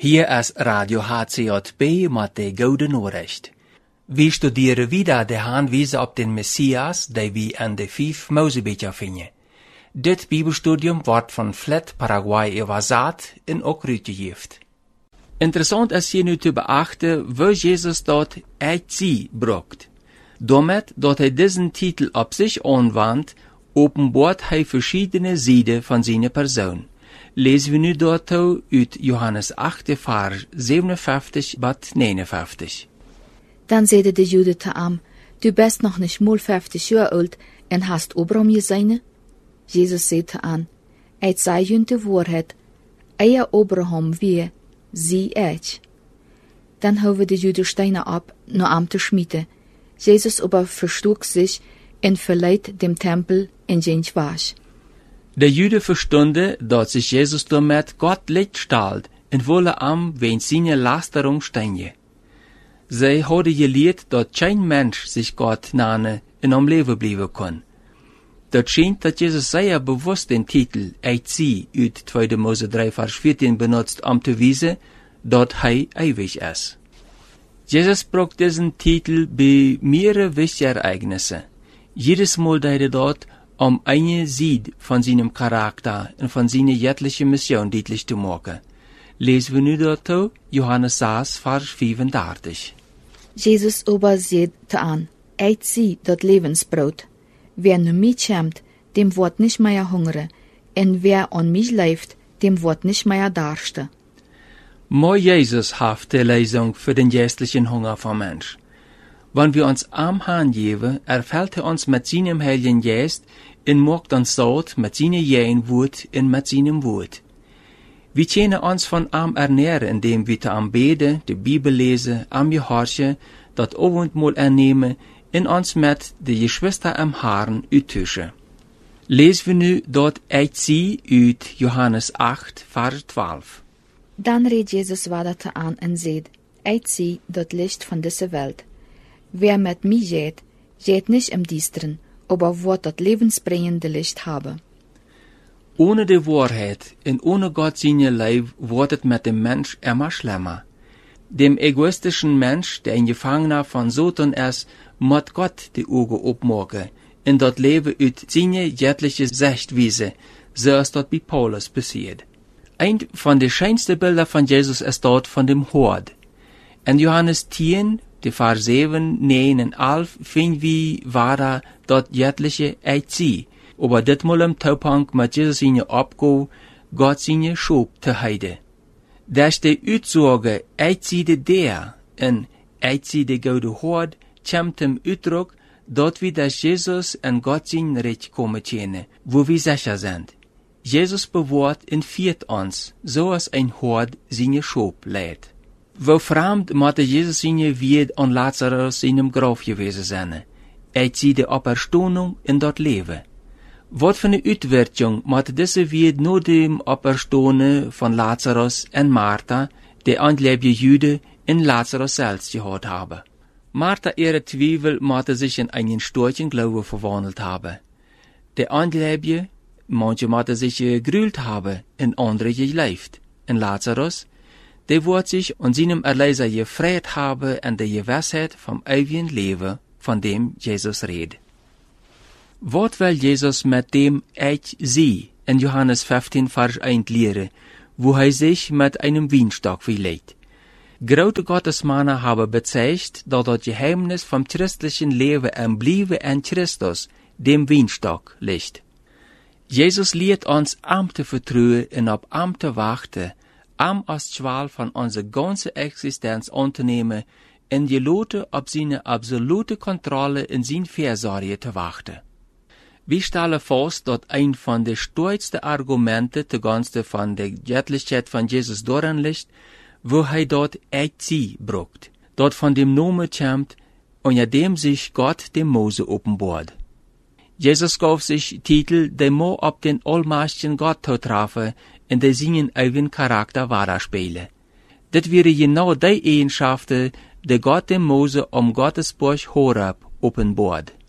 Hier ist Radio HCJB mit der Gute Nachricht. Wir studieren wieder die Hinweise auf den Messias, die wir in den 5 Mosebüchern finden. Dit Bibelstudium wordt van Flat Paraguay übersetzt und auch weitergegeben. Interessant ist hier nu te beachten, wo Jesus dort sie brucht. Damit, dass diesen Titel auf sich anwandt, offenbart verschiedene Seiten von seiner Person. Lesen wir nu dort aus Johannes 8, Vers 57 bis 59. Dann zeide de Jude te am, du bist noch nicht mal 50 Jahre alt en hast Abraham gesehen? Jesus sagte an, ich sei jün de Wahrheit, eier Abraham wie, sie ich. Dann houden de Jude Steine ab, nur am te schmieden. Jesus aber verstug sich en verleiht dem Tempel in den Wasch. De Juden verstonden dat sich Jesus damit Gott Licht stahlt en wolle am wen seine Lasterung stehen. Zij hadden geleerd dat kein Mensch sich Gott nane en am Leben bleiben kann. Dat scheint, dat Jesus sehr bewusst den Titel sie uit 2. Mose 3, Vers 14 benutzt, um zu wiesen, dat hij ewig ist. Jesus braucht diesen Titel bei mehreren wichtigen Ereignissen. Jedes Mal deed dort, eine Seite von seinem Charakter und von seiner jetzlichen Mission deutlich zu machen. Lesen wir nu dazu Johannes 6, Vers 35. Jesus aber sagte an, sie dat Lebensbrot. Wer nu mich schämt, dem wird nicht mehr hungern, und wer an mich lebt, dem wird nicht mehr darsten. Maar Jesus hat die Lösung für den geistlichen Hunger vom Mensch. Wenn wir uns am Herrn geben, erfüllt uns mit seinem Heiligen Geist und macht uns satt mit seiner jähen Wut und mit seinem Wut. Wir können uns von am ernähren, indem wir am Beten, die Bibel lesen, am Gehorchen, das Abendmahl ernehmen und uns mit den Geschwistern am Herrn uttauschen. Lesen wir nu dort sie uit Johannes 8, Vers 12. Dann redet Jesus weiter an und sagt, sie das Licht von dieser Welt. Wer mit mir geht nicht im Düstern, aber wird das lebensbringende Licht haben. Ohne die Wahrheit und ohne Gott seine Leib wird es mit dem Mensch immer schlimmer. Dem egoistischen Mensch, der ein Gefangener von Satan ist, muss Gott die Augen aufmachen und das Leben uit seine göttliche Sichtweise, so ist das bei Paulus passiert. Ein von den schönsten Bildern von Jesus ist dort von dem Hort. In Johannes 10, die Vers 7, 9 und 11, finden wir weiter das göttliche sie. Aber ditmal im Taupunkt mit Jesus seine Abgabe, Gott seine Schub zu heiden. Dass die Aussage, sie der und sie der gute Hort, kommt im Ausdruck, dort wie dass Jesus und Gott sein Recht kommen können, wo wir sicher sind. Jesus bewahrt und führt uns, so als ein Hort seine Schub lädt. Wo fremd machte Jesus seine Wied an Lazarus in dem Grab gewesen sein. Sie die Auferstehung in dort Leben. Wat für eine Uitwerking macht diese Wied nur dem Auferstehung von Lazarus und Martha, die anlebige Jüde in Lazarus selbst gehört haben. Martha ihre Zweifel machte sich in einen starken Glaube verwandelt haben. Die anlebige, manche machte sich gegrühlt haben, in andere gelebt. In Lazarus, der wird sich an seinem Erlöser gefreut haben an der Gewissheit vom ewigen Leben, von dem Jesus redet. Was will Jesus mit dem sie in Johannes 15, Vers 1 lehren, wo sich mit einem Weinstock vergleicht? Große Gottesmänner haben bezeigt, dass das Geheimnis vom christlichen Leben im Bleiben in Christus, dem Weinstock, liegt. Jesus lehrt uns, am zu vertrauen und auf am zu warten, am als Schwal von unserer ganzen Existenz anzunehmen und die Leute auf seine absolute Kontrolle in sein Fürsorge zu warten. Wir stellen fest, dass ein von den stärksten Argumenten zugunsten von der Göttlichkeit von Jesus darin liegt, wo dort sie brucht, dort von dem Namen kommt, unter dem sich Gott dem Mose offenbart. Jesus gab sich Titel, der mo auf den allmächtigen Gott zu treffen, in der seinen eigenen Charakter widerspielen. Das wäre genau die Eigenschaften, die Gott dem Mose Gottes Busch Horeb offenbart.